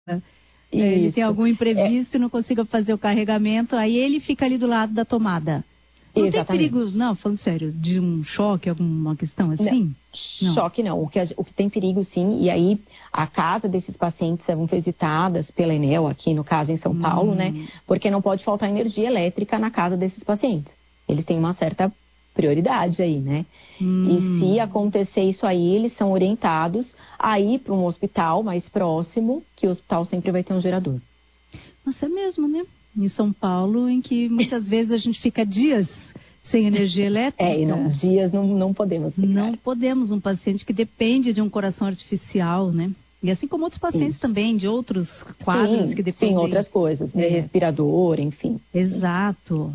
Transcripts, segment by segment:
Ele tem Isso. algum imprevisto e não consiga fazer o carregamento, aí ele fica ali do lado da tomada. Não tem perigo, não, falando sério, de um choque, alguma questão assim? Não. Choque não. O que tem perigo, sim, e aí a casa desses pacientes são visitadas pela Enel, aqui no caso em São Paulo, né? Porque não pode faltar energia elétrica na casa desses pacientes. Eles têm uma certa prioridade aí, né? E se acontecer isso aí, eles são orientados a ir para um hospital mais próximo, que o hospital sempre vai ter um gerador. Nossa, é mesmo, né? Em São Paulo, em que muitas vezes a gente fica dias sem energia elétrica. Dias não podemos ficar. Não podemos, um paciente que depende de um coração artificial, né? E assim como outros pacientes também, de outros quadros que dependem. Sim, outras coisas, né? Respirador, enfim. Exato.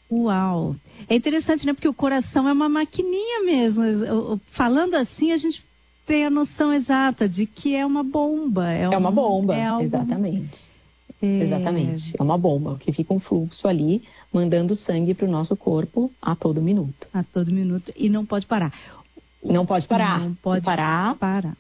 Uau! É interessante, né? Porque o coração é uma maquininha mesmo. Falando assim, a gente tem a noção exata de que é uma bomba. É uma bomba, exatamente. Exatamente, é uma bomba, que fica um fluxo ali, mandando sangue para o nosso corpo a todo minuto. A todo minuto, e não pode parar. Não pode parar. Não pode parar.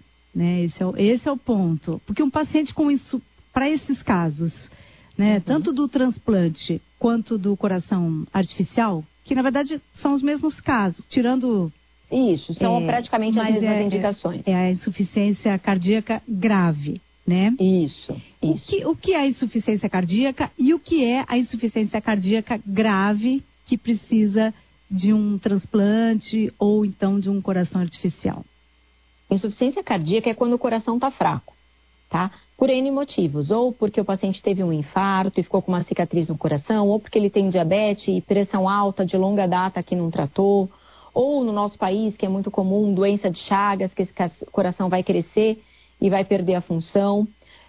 Né? Esse é o ponto. Porque um paciente com isso, para esses casos, né, tanto do transplante quanto do coração artificial, que na verdade são os mesmos casos, tirando... Isso, são praticamente as mesmas indicações. É a insuficiência cardíaca grave. Né? Isso. O que é a insuficiência cardíaca e o que é a insuficiência cardíaca grave que precisa de um transplante ou então de um coração artificial? Insuficiência cardíaca é quando o coração está fraco, tá? Por N motivos, ou porque o paciente teve um infarto e ficou com uma cicatriz no coração, ou porque ele tem diabetes e pressão alta de longa data que não tratou, ou no nosso país, que é muito comum, doença de Chagas, que esse coração vai crescer e vai perder a função.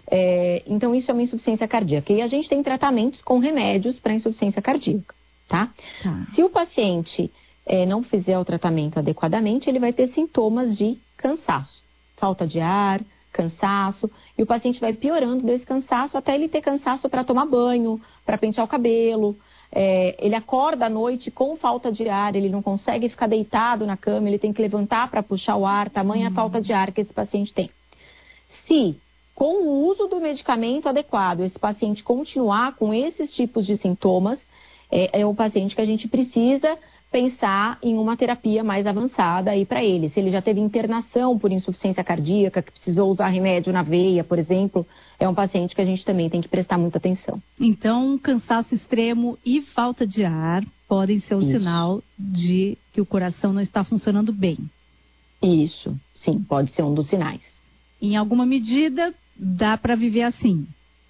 Então, isso é uma insuficiência cardíaca. E a gente tem tratamentos com remédios para insuficiência cardíaca, tá? Se o paciente não fizer o tratamento adequadamente, ele vai ter sintomas de cansaço. Falta de ar, cansaço. E o paciente vai piorando desse cansaço até ele ter cansaço para tomar banho, para pentear o cabelo. Ele acorda à noite com falta de ar, ele não consegue ficar deitado na cama, ele tem que levantar para puxar o ar, tamanha a falta de ar que esse paciente tem. Se, com o uso do medicamento adequado, esse paciente continuar com esses tipos de sintomas, é o paciente que a gente precisa pensar em uma terapia mais avançada aí para ele. Se ele já teve internação por insuficiência cardíaca, que precisou usar remédio na veia, por exemplo, é um paciente que a gente também tem que prestar muita atenção. Então, cansaço extremo e falta de ar podem ser um sinal de que o coração não está funcionando bem. Isso, sim, pode ser um dos sinais. Em alguma medida, dá para viver assim?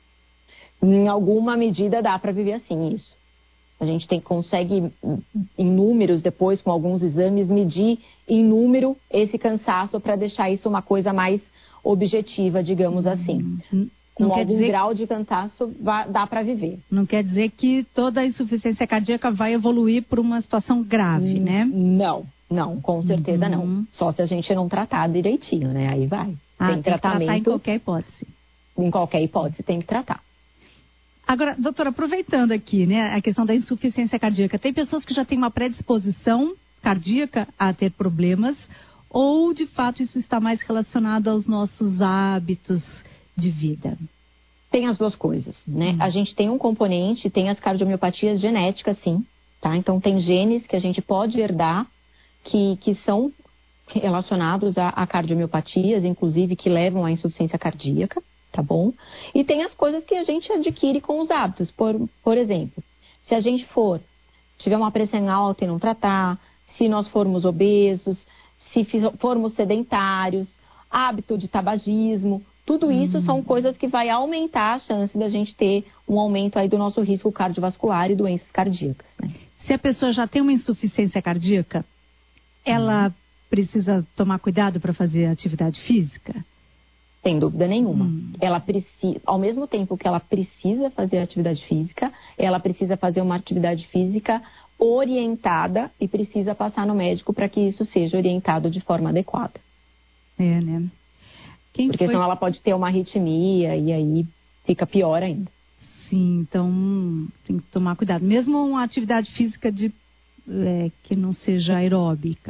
Em alguma medida, dá para viver assim, isso. A gente consegue, em números, depois, com alguns exames, medir em número esse cansaço para deixar isso uma coisa mais objetiva, digamos assim. Com algum grau de cansaço, dá para viver. Não quer dizer que toda a insuficiência cardíaca vai evoluir para uma situação grave, né? Não, com certeza não. Só se a gente não tratar direitinho, né? Aí vai. Tem tratamento. Que tratar em qualquer hipótese. Em qualquer hipótese tem que tratar. Agora, doutora, aproveitando aqui, né, a questão da insuficiência cardíaca, tem pessoas que já têm uma predisposição cardíaca a ter problemas, ou de fato isso está mais relacionado aos nossos hábitos de vida? Tem as duas coisas, né? A gente tem um componente, tem as cardiomiopatias genéticas, sim, tá? Então tem genes que a gente pode herdar que são relacionados a cardiomiopatias, inclusive que levam à insuficiência cardíaca, tá bom? E tem as coisas que a gente adquire com os hábitos. Por exemplo, se a gente tiver uma pressão alta e não tratar, se nós formos obesos, se formos sedentários, hábito de tabagismo, tudo isso são coisas que vai aumentar a chance da gente ter um aumento aí do nosso risco cardiovascular e doenças cardíacas, né? Se a pessoa já tem uma insuficiência cardíaca, ela precisa tomar cuidado para fazer atividade física? Sem dúvida nenhuma. Ela precisa, ao mesmo tempo que ela precisa fazer atividade física, ela precisa fazer uma atividade física orientada e precisa passar no médico para que isso seja orientado de forma adequada. Né? Porque senão ela pode ter uma arritmia e aí fica pior ainda. Sim, então tem que tomar cuidado. Mesmo uma atividade física que não seja aeróbica,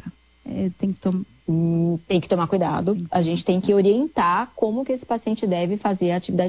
tem que tomar cuidado. A gente tem que orientar como que esse paciente deve fazer a atividade